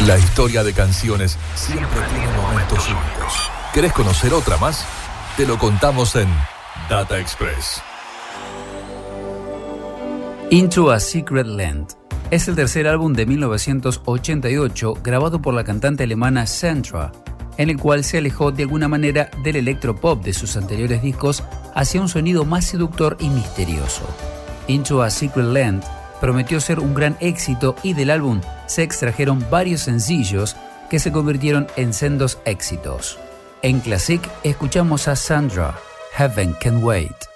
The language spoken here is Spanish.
La historia de canciones siempre tiene momentos únicos. ¿Querés conocer otra más? Te lo contamos en Data Express. Into a Secret Land es el tercer álbum de 1988 grabado por la cantante alemana Sandra, en el cual se alejó de alguna manera del electropop de sus anteriores discos hacia un sonido más seductor y misterioso. Into a Secret Land prometió ser un gran éxito y del álbum se extrajeron varios sencillos que se convirtieron en sendos éxitos. En Classic escuchamos a Sandra, Heaven Can Wait.